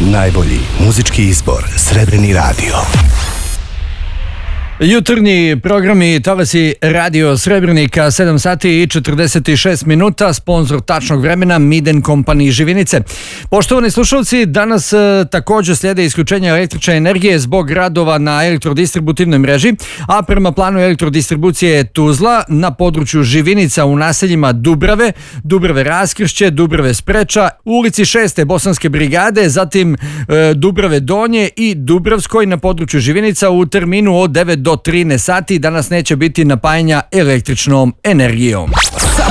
Najbolji muzički izbor Srebrni radio. Jutarnji programi talasi Radio Srebrenika, 7 sati i 46 minuta, sponzor tačnog vremena Miden Company Živinice. Poštovani slušalci, danas također slijede isključenja električne energije zbog radova na elektrodistributivnoj mreži, a prema planu elektrodistribucije Tuzla na području Živinica u naseljima Dubrave Raskršće, Dubrave Spreča, u ulici 6. Bosanske brigade, zatim Dubrave Donje i Dubravskoj na području Živinica u terminu od 9 do 13 sati. Danas neće biti napajanja električnom energijom.